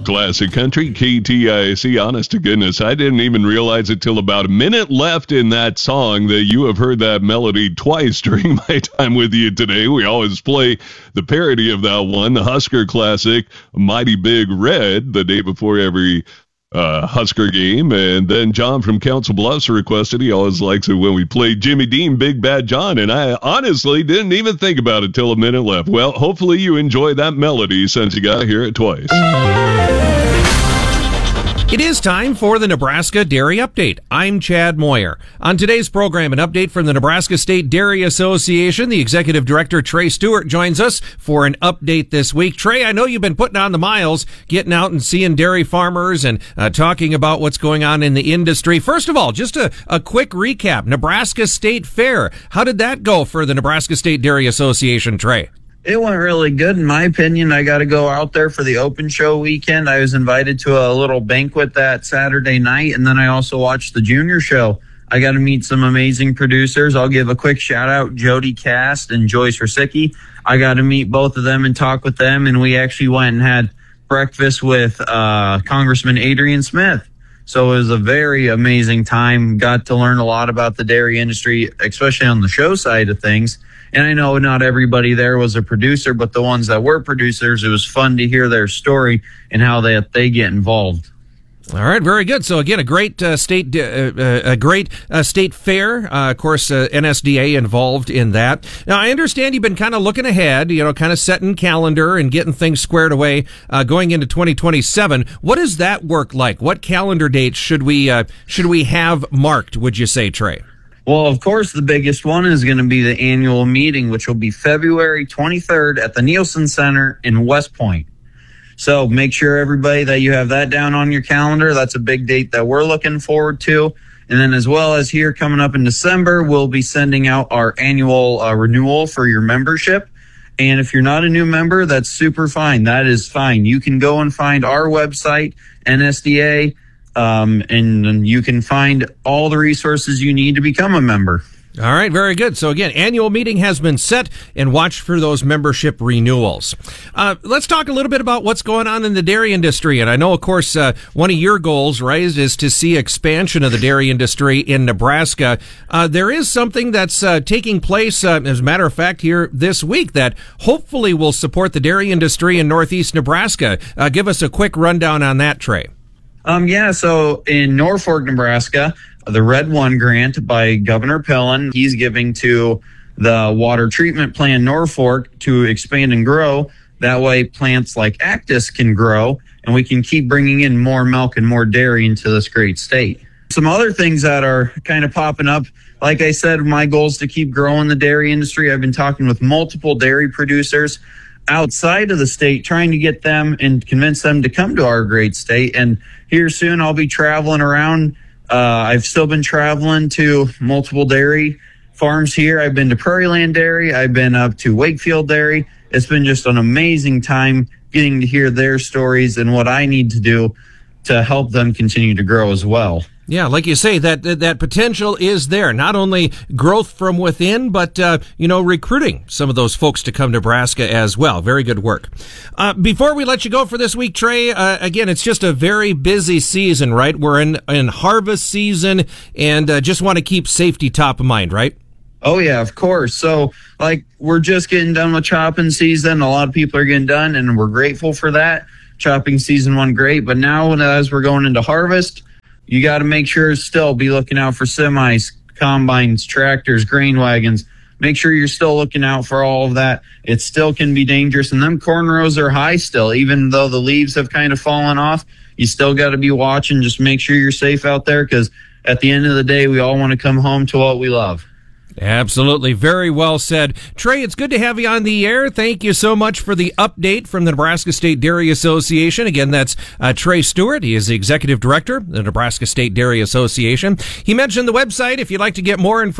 Classic Country, KTIC. Honest to goodness, I didn't even realize it till about a minute left in that song that you have heard that melody twice during my time with you today. We always play the parody of that one, the Husker Classic, Mighty Big Red, the day before every Husker game. And then John from Council Bluffs requested, he always likes it when we play Jimmy Dean, Big Bad John, and I honestly didn't even think about it till a minute left. Well, hopefully you enjoy that melody since you got to hear it twice. It is time for the Nebraska Dairy Update. I'm Chad Moyer. On today's program, an update from the Nebraska State Dairy Association. The Executive Director, Trey Stewart, joins us for an update this week. Trey, I know you've been putting on the miles, getting out and seeing dairy farmers and talking about what's going on in the industry. First of all, just a quick recap. Nebraska State Fair. How did that go for the Nebraska State Dairy Association, Trey? It went really good, in my opinion. I got to go out there for the open show weekend. I was invited to a little banquet that Saturday night, and then I also watched the junior show. I got to meet some amazing producers. I'll give a quick shout-out, Jody Cast and Joyce Rosicki. I got to meet both of them and talk with them, and we actually went and had breakfast with Congressman Adrian Smith. So it was a very amazing time. Got to learn a lot about the dairy industry, especially on the show side of things. And I know not everybody there was a producer, but the ones that were producers, it was fun to hear their story and how they get involved. All right, very good. So again, a great state fair. Of course, NSDA involved in that. Now, I understand you've been kind of looking ahead, kind of setting calendar and getting things squared away, going into 2027. What does that work like? What calendar dates should we have marked? Would you say, Trey? Well, of course, the biggest one is going to be the annual meeting, which will be February 23rd at the Nielsen Center in West Point. So make sure, everybody, that you have that down on your calendar. That's a big date that we're looking forward to. And then as well as here coming up in December, we'll be sending out our annual renewal for your membership. And if you're not a new member, that's super fine. That is fine. You can go and find our website, NSDA, and you can find all the resources you need to become a member. All right, very good. So again, annual meeting has been set, and watch for those membership renewals. Let's talk a little bit about what's going on in the dairy industry. And I know, of course, one of your goals, right, is to see expansion of the dairy industry in Nebraska. There is something that's taking place, as a matter of fact, here this week that hopefully will support the dairy industry in northeast Nebraska. Give us a quick rundown on that, Trey. So in Norfolk, Nebraska, the Red One grant by Governor Pillen, he's giving to the water treatment plant Norfolk to expand and grow. That way plants like Actis can grow, and we can keep bringing in more milk and more dairy into this great state. Some other things that are kind of popping up, like I said, my goal is to keep growing the dairy industry. I've been talking with multiple dairy producers outside of the state, trying to get them and convince them to come to our great state. And here soon, I'll be traveling around. I've still been traveling to multiple dairy farms here. I've been to Prairie Land Dairy. I've been up to Wakefield Dairy. It's been just an amazing time getting to hear their stories and what I need to do to help them continue to grow as well. Yeah, like you say, that potential is there. Not only growth from within, but, recruiting some of those folks to come to Nebraska as well. Very good work. Before we let you go for this week, Trey, again, it's just a very busy season, right? We're in harvest season, and just want to keep safety top of mind, right? Oh, yeah, of course. So, we're just getting done with chopping season. A lot of people are getting done, and we're grateful for that. Chopping season went great, but now as we're going into harvest, you got to make sure still be looking out for semis, combines, tractors, grain wagons. Make sure you're still looking out for all of that. It still can be dangerous. And them corn rows are high still. Even though the leaves have kind of fallen off, you still got to be watching. Just make sure you're safe out there, because at the end of the day, we all want to come home to what we love. Absolutely. Very well said. Trey, it's good to have you on the air. Thank you so much for the update from the Nebraska State Dairy Association. Again, that's Trey Stewart. He is the Executive Director of the Nebraska State Dairy Association. He mentioned the website if you'd like to get more information.